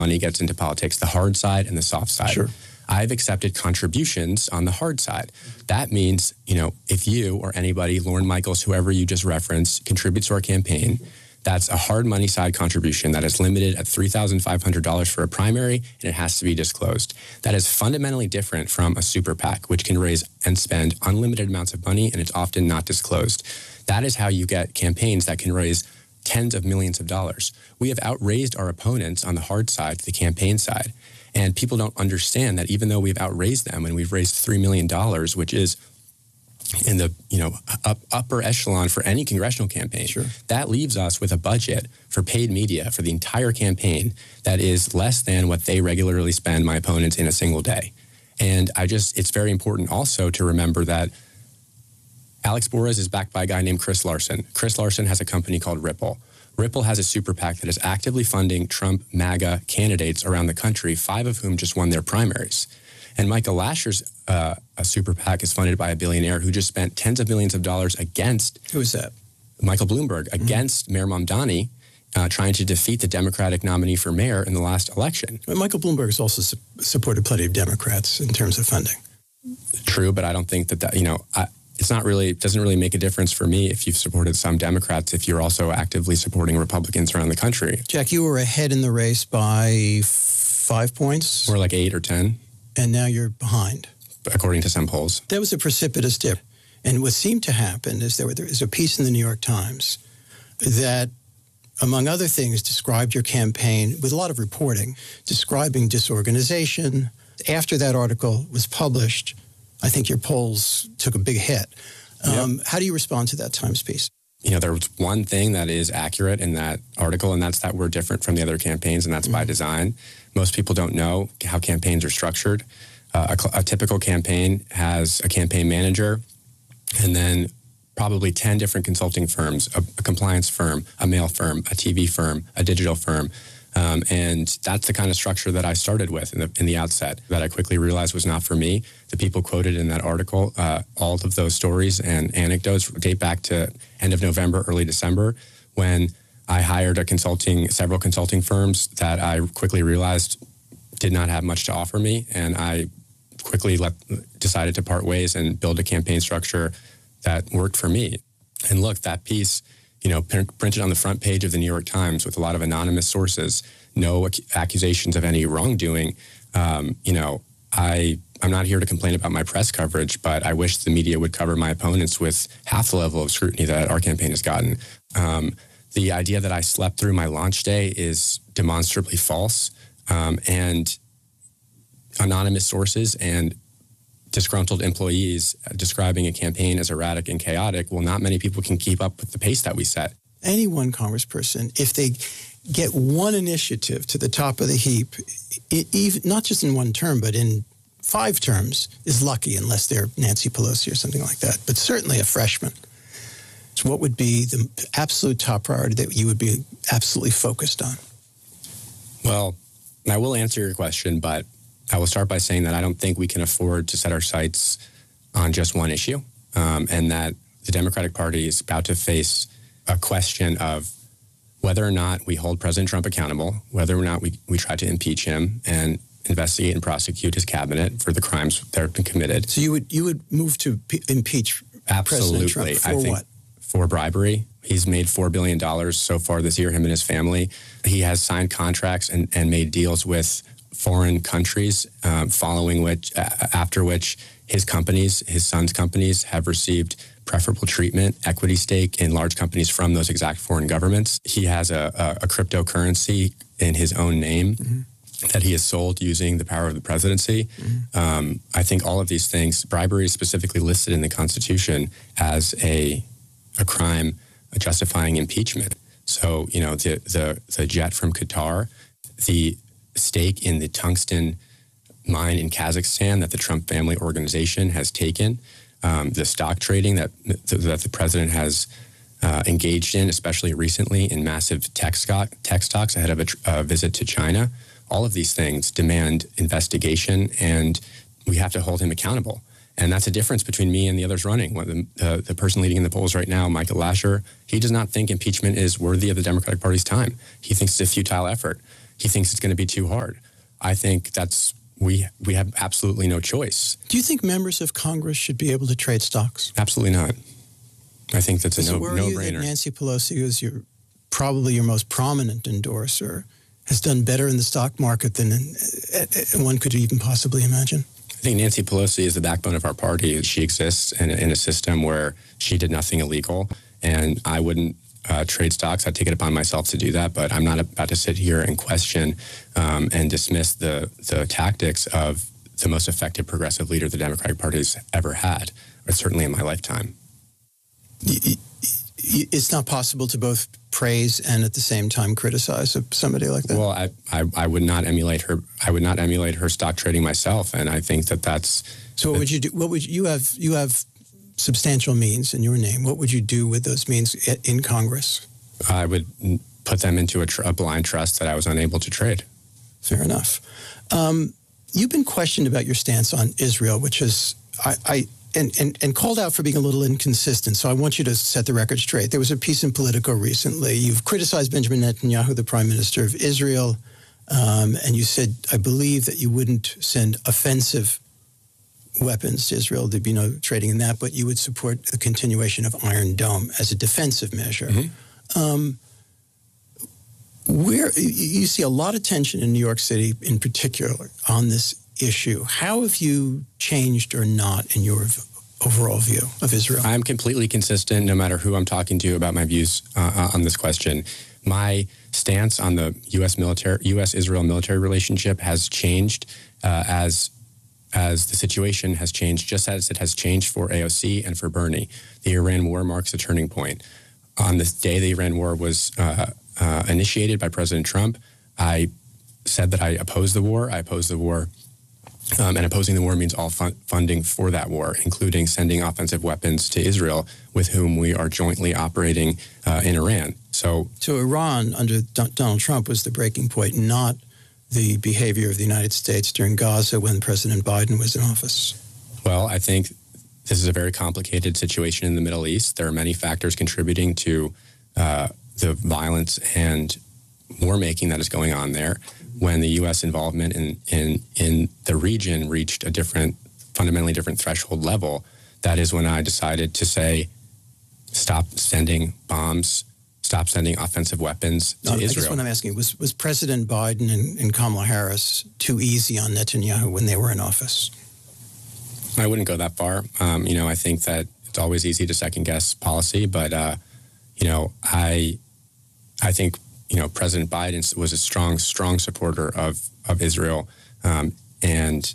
money gets into politics, the hard side and the soft side. Sure. I've accepted contributions on the hard side. That means, if you or anybody, Lorne Michaels, whoever you just referenced, contributes to our campaign, that's a hard money side contribution that is limited at $3,500 for a primary, and it has to be disclosed. That is fundamentally different from a super PAC, which can raise and spend unlimited amounts of money, and it's often not disclosed. That is how you get campaigns that can raise tens of millions of dollars. We have outraised our opponents on the hard side to the campaign side. And people don't understand that even though we've outraised them and we've raised $3 million, which is in the upper echelon for any congressional campaign, sure, that leaves us with a budget for paid media for the entire campaign that is less than what they regularly spend, my opponents, in a single day. And it's very important also to remember that Alex Borres is backed by a guy named Chris Larson. Chris Larson has a company called Ripple. Ripple has a super PAC that is actively funding Trump MAGA candidates around the country, 5 of whom just won their primaries. And Michael Lasher's a super PAC is funded by a billionaire who just spent tens of millions of dollars against... Who is that? Michael Bloomberg, against Mayor Mamdani, trying to defeat the Democratic nominee for mayor in the last election. But Michael Bloomberg has also supported plenty of Democrats in terms of funding. True, but I don't think that it doesn't really make a difference for me if you've supported some Democrats if you're also actively supporting Republicans around the country. Jack, you were ahead in the race by 5 points? Or like 8 or 10. And now you're behind. According to some polls. There was a precipitous dip. And what seemed to happen is there is a piece in the New York Times that, among other things, described your campaign with a lot of reporting, describing disorganization. After that article was published, I think your polls took a big hit. How do you respond to that Times piece? There was one thing that is accurate in that article, and that's that we're different from the other campaigns, and that's by design. Most people don't know how campaigns are structured. A typical campaign has a campaign manager and then probably 10 different consulting firms, a compliance firm, a mail firm, a TV firm, a digital firm. And that's the kind of structure that I started with in the outset that I quickly realized was not for me. The people quoted in that article, all of those stories and anecdotes date back to end of November, early December, when I hired several consulting firms that I quickly realized did not have much to offer me. And I quickly decided to part ways and build a campaign structure that worked for me. And look, that piece, printed on the front page of the New York Times with a lot of anonymous sources, no accusations of any wrongdoing. I'm not here to complain about my press coverage, but I wish the media would cover my opponents with half the level of scrutiny that our campaign has gotten. The idea that I slept through my launch day is demonstrably false, and anonymous sources and disgruntled employees describing a campaign as erratic and chaotic, well, not many people can keep up with the pace that we set. Any one congressperson, if they get one initiative to the top of the heap, even not just in one term, but in 5 terms, is lucky, unless they're Nancy Pelosi or something like that. But certainly a freshman. So what would be the absolute top priority that you would be absolutely focused on? Well, I will answer your question, but I will start by saying that I don't think we can afford to set our sights on just one issue, and that the Democratic Party is about to face a question of whether or not we hold President Trump accountable, whether or not we try to impeach him and investigate and prosecute his cabinet for the crimes that have been committed. So you would move to impeach President Trump for what? For bribery. He's made $4 billion so far this year, him and his family. He has signed contracts and made deals with foreign countries, after which his son's companies have received preferable treatment, equity stake in large companies from those exact foreign governments. He has a cryptocurrency in his own name that he has sold using the power of the presidency. I think all of these things, bribery is specifically listed in the Constitution as a crime justifying impeachment. So, the jet from Qatar, the stake in the tungsten mine in Kazakhstan that the Trump family organization has taken, the stock trading that the president has engaged in, especially recently in massive tech stocks ahead of a visit to China. All of these things demand investigation, and we have to hold him accountable. And that's a difference between me and the others running. The person leading in the polls right now, Michael Lasher, he does not think impeachment is worthy of the Democratic Party's time. He thinks it's a futile effort. he thinks it's going to be too hard. I think we have absolutely no choice. Do you think members of Congress should be able to trade stocks? Absolutely not. I think that's a no-brainer. That Nancy Pelosi, who's probably your most prominent endorser, has done better in the stock market than one could even possibly imagine? I think Nancy Pelosi is the backbone of our party. She exists in a system where she did nothing illegal, and I wouldn't trade stocks. I'd take it upon myself to do that, but I'm not about to sit here and question and dismiss the tactics of the most effective progressive leader the Democratic Party's ever had, or certainly in my lifetime. It's not possible to both praise and at the same time criticize somebody like that. Well, I would not emulate her. I would not emulate her stock trading myself, and I think that's. So, what would you do? What would you have substantial means in your name? What would you do with those means in Congress? I would put them into a blind trust that I was unable to trade. Fair enough. You've been questioned about your stance on Israel, which is and called out for being a little inconsistent. So I want you to set the record straight. There was a piece in Politico recently. You've criticized Benjamin Netanyahu, the Prime Minister of Israel, and you said, I believe, that you wouldn't send offensive weapons to Israel. There'd be no trading in that, but you would support the continuation of Iron Dome as a defensive measure. Mm-hmm. Where you see a lot of tension in New York City, in particular, on this issue. How have you changed or not in your overall view of Israel? I'm completely consistent, no matter who I'm talking to about my views on this question. My stance on the U.S.-Israel military relationship has changed as the situation has changed, just as it has changed for AOC and for Bernie. The Iran war marks a turning point. On the day the Iran war was initiated by President Trump, I said that I oppose the war. I oppose the war. And opposing the war means all funding for that war, including sending offensive weapons to Israel, with whom we are jointly operating in Iran. So Iran under Donald Trump was the breaking point, not the behavior of the United States during Gaza when President Biden was in office. Well, I think this is a very complicated situation in the Middle East. There are many factors contributing to the violence and war-making that is going on there. When the U.S. involvement in the region reached a fundamentally different threshold level, that is when I decided to say, stop sending bombs, stop sending offensive weapons to Israel. I guess what I'm asking, was President Biden and Kamala Harris too easy on Netanyahu when they were in office? I wouldn't go that far. I think that it's always easy to second-guess policy, but, I think President Biden was a strong supporter of Israel, and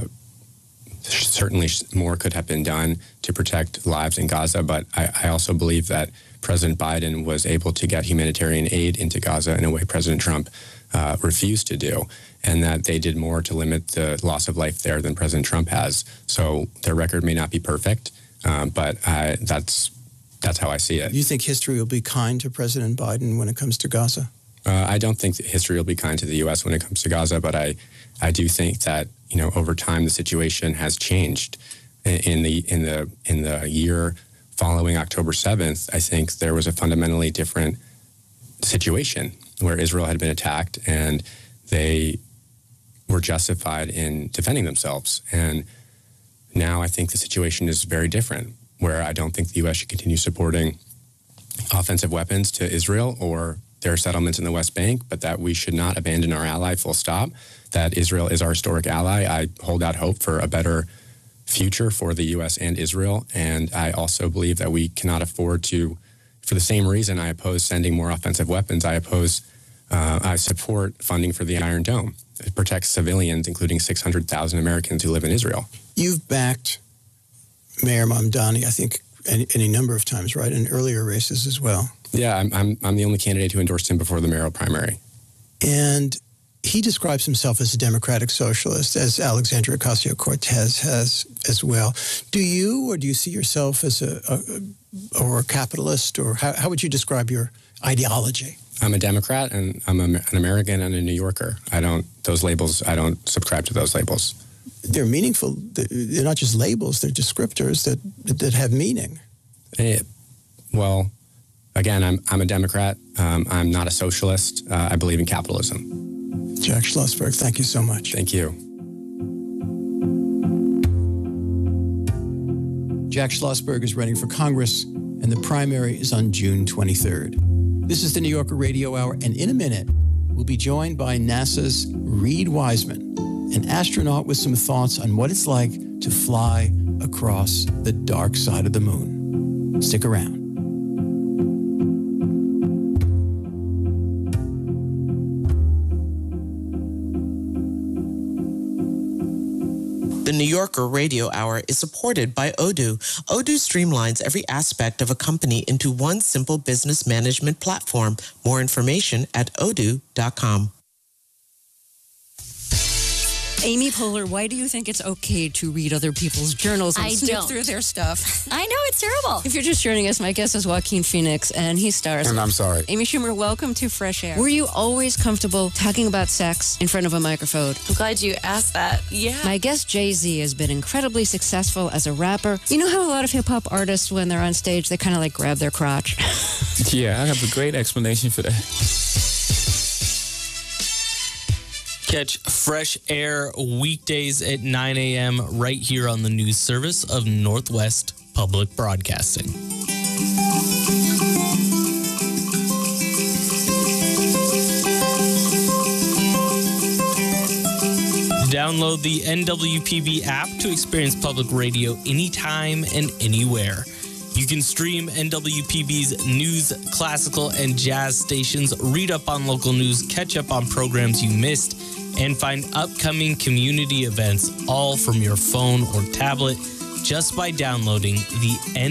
certainly more could have been done to protect lives in Gaza. But I also believe that President Biden was able to get humanitarian aid into Gaza in a way President Trump refused to do, and that they did more to limit the loss of life there than President Trump has. So their record may not be perfect, but that's how I see it. You think history will be kind to President Biden when it comes to Gaza? I don't think that history will be kind to the U.S. when it comes to Gaza, but I do think that over time the situation has changed. In the year following October 7th, I think there was a fundamentally different situation where Israel had been attacked and they were justified in defending themselves. And now I think the situation is very different, where I don't think the U.S. should continue supporting offensive weapons to Israel or their settlements in the West Bank, but that we should not abandon our ally, full stop, that Israel is our historic ally. I hold out hope for a better future for the U.S. and Israel, and I also believe that we cannot afford to, for the same reason I oppose sending more offensive weapons, I support funding for the Iron Dome. It protects civilians, including 600,000 Americans who live in Israel. You've backed Mayor Mamdani, I think, any number of times, right, in earlier races as well. Yeah, I'm the only candidate who endorsed him before the mayoral primary. And he describes himself as a democratic socialist, as Alexandria Ocasio-Cortez has as well. Do you see yourself as a capitalist, or how would you describe your ideology? I'm a Democrat, and I'm an American and a New Yorker. I don't subscribe to those labels. They're meaningful. They're not just labels, they're descriptors that have meaning. Well, again, I'm a Democrat. I'm not a socialist. I believe in capitalism. Jack Schlossberg, thank you so much. Thank you. Jack Schlossberg is running for Congress, and the primary is on June 23rd. This is the New Yorker Radio Hour, and in a minute, we'll be joined by NASA's Reid Wiseman, an astronaut with some thoughts on what it's like to fly across the dark side of the moon. Stick around. The New Yorker Radio Hour is supported by Odoo. Odoo streamlines every aspect of a company into one simple business management platform. More information at odoo.com. Amy Poehler, why do you think it's okay to read other people's journals and snoop don't. through their stuff? I know, it's terrible. If you're just joining us, my guest is Joaquin Phoenix, and he stars. And I'm sorry. Amy Schumer, welcome to Fresh Air. Were you always comfortable talking about sex in front of a microphone? I'm glad you asked that. Yeah. My guest, Jay-Z, has been incredibly successful as a rapper. You know how a lot of hip-hop artists, when they're on stage, they kind of like grab their crotch? Yeah, I have a great explanation for that. Catch Fresh Air weekdays at 9 a.m. right here on the news service of Northwest Public Broadcasting. Download the NWPB app to experience public radio anytime and anywhere. You can stream NWPB's news, classical, and jazz stations, read up on local news, catch up on programs you missed, and find upcoming community events all from your phone or tablet just by downloading the